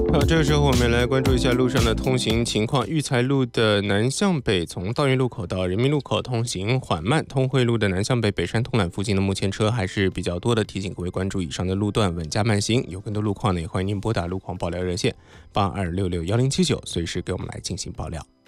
好，这个时候我们来关注一下路上的通行情况。育才路的南向北，从道运路口到人民路口通行缓慢；通惠路的南向北北山通缆附近的目前车还是比较多的，提醒各位关注以上的路段稳驾慢行。有更多路况呢，也欢迎您拨打路况爆料热线82661079，随时给我们来进行爆料。